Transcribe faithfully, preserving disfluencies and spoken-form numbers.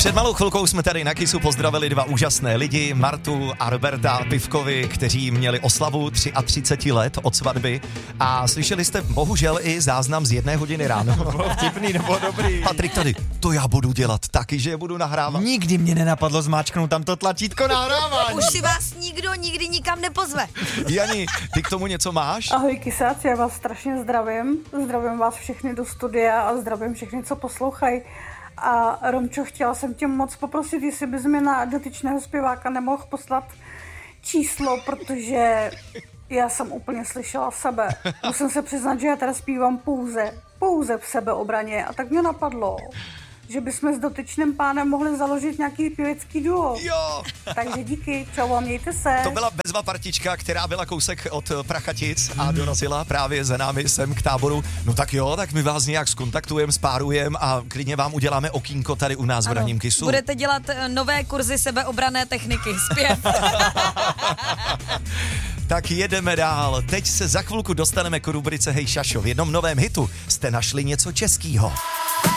Před malou chvilkou jsme tady na Kissu pozdravili dva úžasné lidi, Martu a Roberta Pivkovi, kteří měli oslavu třicet tři let od svatby a slyšeli jste bohužel i záznam z jedné hodiny ráno. Bylo vtipný nebo dobrý. Patrik tady, to já budu dělat taky, že je budu nahrávat. Nikdy mě nenapadlo zmáčknout tam to tlačítko nahrávání. Už si vás nikdo nikdy nikam nepozve. Jani, ty k tomu něco máš? Ahoj kysáci, já vás strašně zdravím. Zdravím vás všechny do studia a zdravím všechny, co poslouchají. A Romčo, chtěla jsem tě moc poprosit, jestli bys mi na dotyčného zpěváka nemohl poslat číslo, protože já jsem úplně slyšela sebe. Musím se přiznat, že já teda zpívám pouze, pouze v sebeobraně a tak mě napadlo, že bychom s dotyčným pánem mohli založit nějaký pěvecký duo. Jo! Takže díky, čau a mějte se. To byla bezva partička, která byla kousek od Prachatic a dorazila právě za námi sem k táboru. No tak jo, tak my vás nějak zkontaktujeme, spárujeme a klidně vám uděláme okýnko tady u nás v ranním Kissu. Budete dělat nové kurzy sebeobranné techniky, zpěv. Tak jedeme dál. Teď se za chvilku dostaneme k rubrice Hej Šašo. V jednom novém hitu jste našli něco českýho.